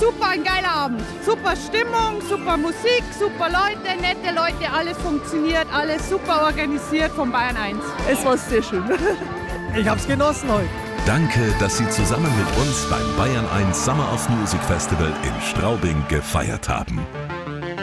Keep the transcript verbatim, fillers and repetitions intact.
super, ein geiler Abend. Super Stimmung, super Musik, super Leute, nette Leute, alles funktioniert, alles super organisiert von Bayern eins. Es war sehr schön. Ich hab's genossen heute. Danke, dass Sie zusammen mit uns beim Bayern eins Summer of Music Festival in Straubing gefeiert haben.